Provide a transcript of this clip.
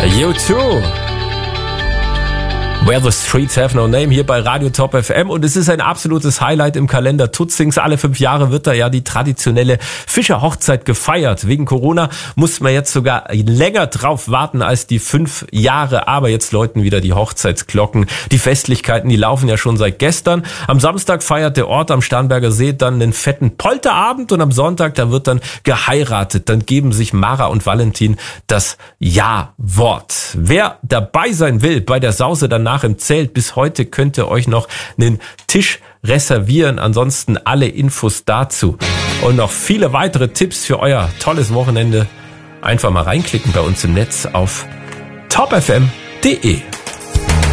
U2. Where the Streets Have No Name hier bei Radio Top FM und es ist ein absolutes Highlight im Kalender Tutzings. Alle 5 Jahre wird da ja die traditionelle Fischerhochzeit gefeiert. Wegen Corona muss man jetzt sogar länger drauf warten als die 5 Jahre, aber jetzt läuten wieder die Hochzeitsglocken. Die Festlichkeiten, die laufen ja schon seit gestern. Am Samstag feiert der Ort am Starnberger See dann einen fetten Polterabend und am Sonntag, da wird dann geheiratet. Dann geben sich Mara und Valentin das Ja-Wort. Wer dabei sein will bei der Sause danach im Zelt, bis heute könnt ihr euch noch einen Tisch reservieren. Ansonsten alle Infos dazu und noch viele weitere Tipps für euer tolles Wochenende. Einfach mal reinklicken bei uns im Netz auf topfm.de.